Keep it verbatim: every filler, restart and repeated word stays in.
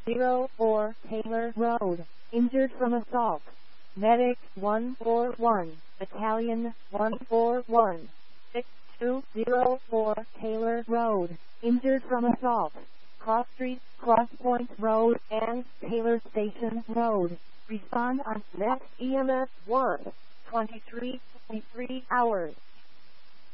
zero four Taylor Road, injured from assault. Medic one four one, Battalion one four one, six two zero four Taylor Road, injured from assault. Cross Street, Crosspoint Road, and Taylor Station Road. Respond on next E M S one, twenty-three, twenty-three hours.